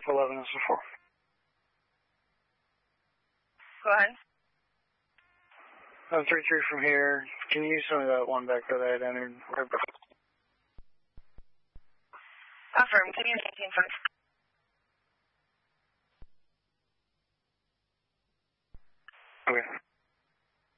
11 is before. Go ahead. 33 from here. Can you send me that one back that I had entered right before? Affirm. Can you maintain first? Okay.